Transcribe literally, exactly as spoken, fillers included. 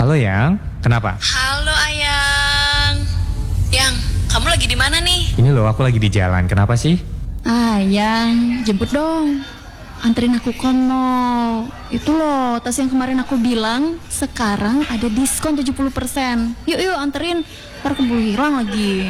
Halo Yang, kenapa? Halo Ayang. Yang, kamu lagi di mana nih? Ini loh aku lagi di jalan, kenapa sih? Ayang, jemput dong. Anterin aku ke mall. Itu loh, tas yang kemarin aku bilang sekarang ada diskon tujuh puluh persen. Yuk yuk anterin, ntar keburu hilang lagi.